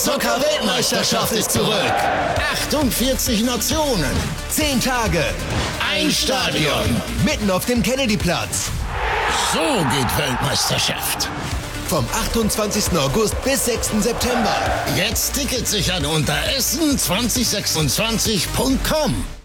Snooker-Weltmeisterschaft ist zurück. 48 Nationen, 10 Tage, ein Stadion, mitten auf dem Kennedyplatz. So geht Weltmeisterschaft. Vom 28. August bis 6. September. Jetzt Tickets sichern unter essen2026.com.